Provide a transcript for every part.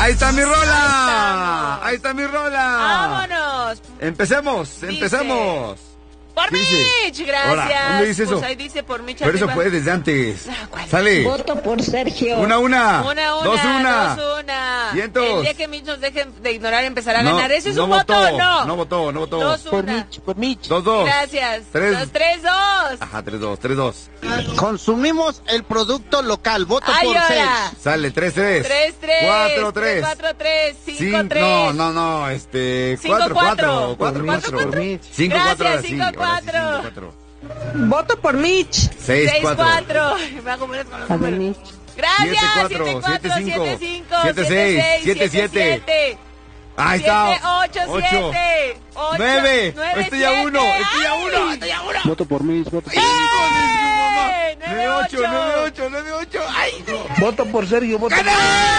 Ahí está mi rola. Ahí está mi rola. Vámonos. Empecemos. Por ¿Qué dice? Mitch, gracias. Ahora, ¿dónde dice eso? Pues ahí dice por Mitch. Pero eso arriba. fue desde antes. ¿Cuál? Sale. Voto por Sergio. Una. 1-1. 2-1. 2-1. Vientos. El día que Mitch nos deje de ignorar empezará a No, ganar. ¿Ese es no un voto votó, o no? No votó. 2-1. Por Mitch. 2-2. Gracias. 3-2. 3-2. Ajá, 3-2. Consumimos el producto local. Voto Ay, por ahora. Sergio. Sale, 3-3. 3-3. 4-3. 4-3. 5-3. No, 5-4. 4-4. 5-4. Gracias, 5-4. Voto por Mitch. 6-4. 6-4. Me hago buenas con los A ver, números. Mitch. Gracias. 7-4, 7-5. 7-6, 7-7. 7-7. Ahí está. 7-8. 9. 9. Estoy a 1. Voto por Mitch. Voto por 9-8. Ay, no. Voto por Sergio. Voto por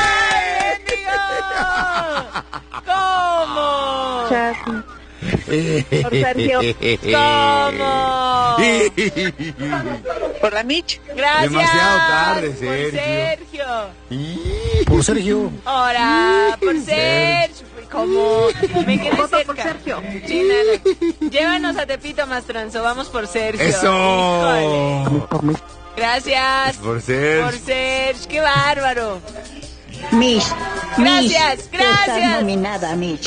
¿Cómo? Por Sergio. ¿Cómo? Por la Mitch. Gracias. Demasiado tarde, por Sergio. Por Sergio. Ahora, por Sergio. ¿Cómo? Me quedé Voto cerca. por Sergio. Sí, nada. Llévanos a Tepito, Mastranzo. Vamos por Sergio. Eso. Híjole. Por Mitch. Gracias. Por ser. Por Sergio. Qué bárbaro. Mitch. Gracias, Mitch, gracias. tú estás nominada, Mitch.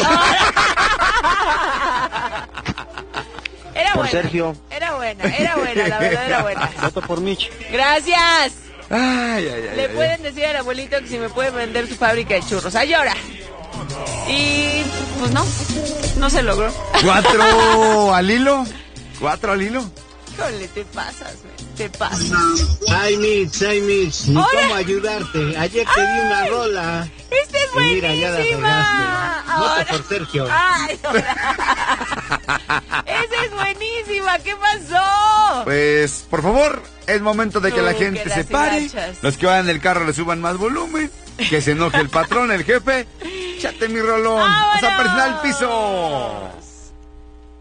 Era Por buena. Sergio. Era buena, la verdad era buena. Voto por Mitch. Gracias. Ay. Le pueden decir al abuelito que si me puede vender su fábrica de churros. ¡Ay, llora! Y pues no se logró. 4 al hilo. 4 al hilo. Híjole, te pasas, güey. Te pasas. Ay, Mitch, ni Hola. cómo ayudarte. Ayer te di una rola. ¡Esta es Y mira, ya la buenísima! regaste. Voto por Sergio. ¡Ay, ahora! ¡Esa es buenísima! ¿Qué pasó? Pues, por favor, es momento de que la gente que se las pare. hilachas. Los que van en el carro le suban más volumen. Que se enoje el patrón, el jefe. Chate mi rolón. Vamos a presionar el piso.